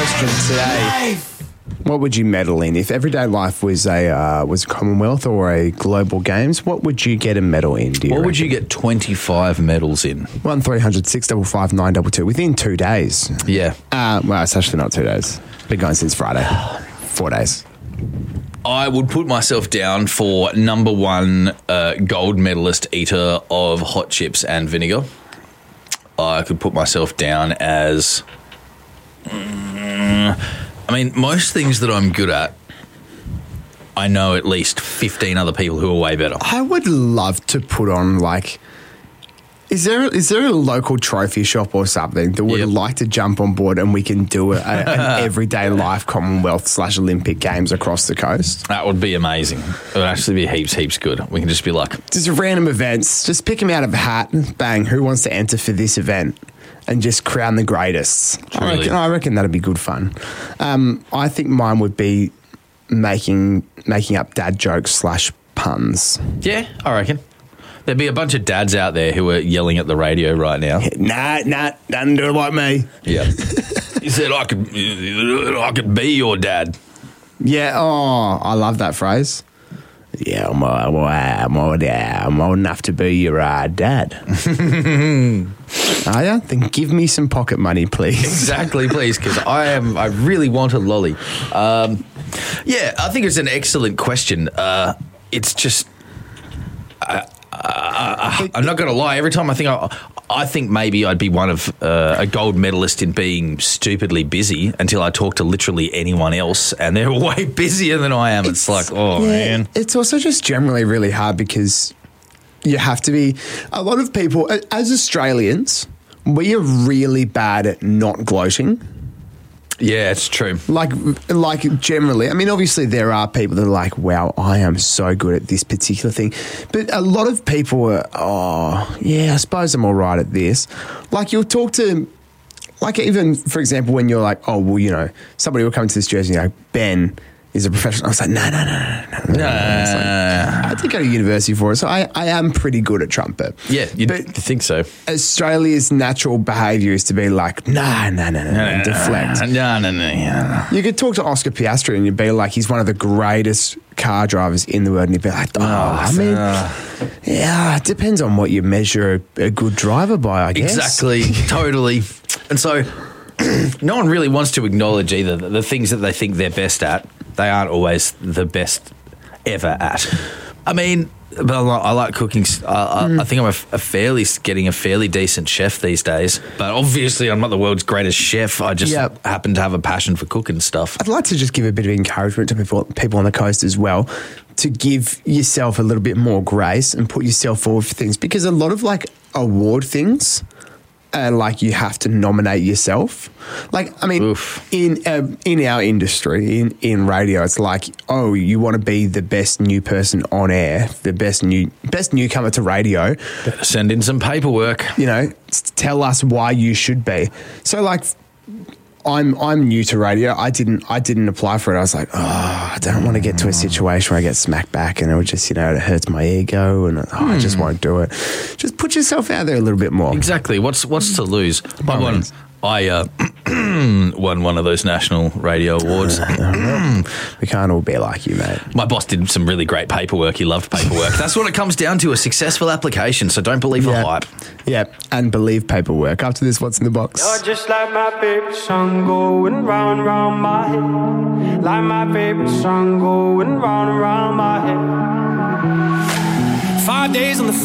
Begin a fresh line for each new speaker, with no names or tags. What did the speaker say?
question today. What would you medal in? If everyday life was a Commonwealth or a global games, what would you get a medal in, do you
What would
reckon?
you get 25 medals in?
1300 655 922 within 2 days.
Yeah.
Well, it's actually not 2 days. Been going since Friday. 4 days.
I would put myself down for number one gold medalist eater of hot chips and vinegar. I could put myself down as... I mean, most things that I'm good at, I know at least 15 other people who are way better.
I would love to put on, like... Is there a local trophy shop or something that would like to jump on board and we can do an everyday life Commonwealth / Olympic Games across the coast?
That would be amazing. It would actually be heaps good. We can just be like...
Just random events. Just pick them out of a hat. Bang, who wants to enter for this event? And just crown the greatest. I reckon that'd be good fun. I think mine would be making up dad jokes / puns.
Yeah, I reckon. There'd be a bunch of dads out there who are yelling at the radio right now.
Nah, don't do it like me.
Yeah. He said, I could be your dad.
Yeah, I love that phrase. Yeah, I'm old enough to be your dad. Are ya? Then give me some pocket money, please.
Exactly, please, because I really want a lolly. Yeah, I think it's an excellent question. It's just... I'm not going to lie. Every time I think maybe I'd be one of a gold medalist in being stupidly busy until I talk to literally anyone else, and they're way busier than I am. It's like, man.
It's also just generally really hard because you have to be. A lot of people, as Australians, we are really bad at not gloating.
Yeah, it's true.
Like generally, I mean, obviously there are people that are like, wow, I am so good at this particular thing. But a lot of people are, I suppose I'm all right at this. Like you'll talk to, like even, for example, when you're like, somebody will come into this jersey and go, Ben is a professional. I was like, no. I did go to university for it, so I am pretty good at trumpet.
Yeah, you'd think so.
Australia's natural behaviour is to be like, no, and deflect.
No.
You could talk to Oscar Piastri and you'd be like, he's one of the greatest car drivers in the world, and you'd be like, it depends on what you measure a good driver by, I guess.
Exactly, totally. And so no one really wants to acknowledge either the things that they think they're best at. They aren't always the best ever at. I mean, but I like cooking. I think I'm getting a fairly decent chef these days. But obviously, I'm not the world's greatest chef. I just happen to have a passion for cooking stuff.
I'd like to just give a bit of encouragement to people on the coast as well, to give yourself a little bit more grace and put yourself forward for things, because a lot of like award things. Like you have to nominate yourself. Like, I mean, in our industry, in radio, it's like, you want to be the best new person on air, the best newcomer to radio.
Better send in some paperwork.
Tell us why you should be. So, like, I'm new to radio. I didn't apply for it. I was like, I don't want to get to a situation where I get smacked back and it would just, it hurts my ego and I just won't do it. Just put yourself out there a little bit more.
Exactly. What's to lose? I won one of those national radio awards.
We can't all be like you, mate.
My boss did some really great paperwork. He loved paperwork. That's what it comes down to, a successful application. So don't believe the hype.
Yeah, and believe paperwork. After this, what's in the box?
You're just like my favorite song going round and round my head. Like my favorite song going round and round my head. 5 days on the